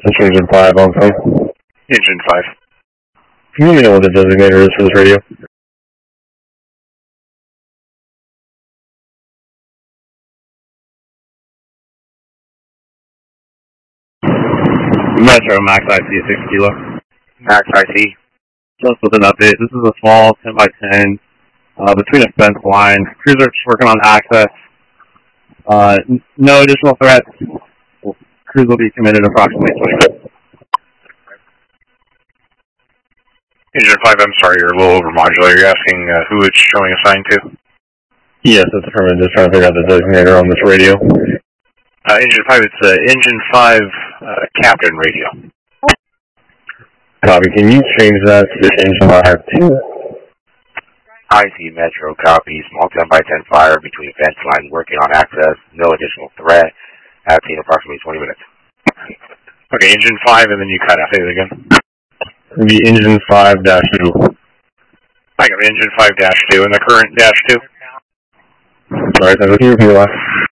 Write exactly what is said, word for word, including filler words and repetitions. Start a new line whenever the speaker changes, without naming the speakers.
Central Engine five on phone.
Engine five.
Can you let me know what the designator is for this radio? Metro Max I C six kilo.
Max I C.
Just with an update. This is a small ten by ten uh, between a fence line. Cruiser working on access. Uh, no additional threats. Cruise will be committed approximately twenty minutes.
Engine five, I'm sorry, you're a little over modular. You're asking uh, who it's showing a sign to?
Yes, that's affirmative. Just trying to figure out the designator on this radio.
Uh, engine five, it's uh, Engine five uh, Captain Radio.
Copy. Can you change that to Engine five two?
I C Metro, copy. Small ten by ten fire between fence line, working on access. No additional threat. Have seen approximately twenty minutes. Okay, Engine five, and then you cut out. Say it again.
The Engine five dash two.
I got Engine five dash two, and the current dash two.
Sorry, can you repeat the last?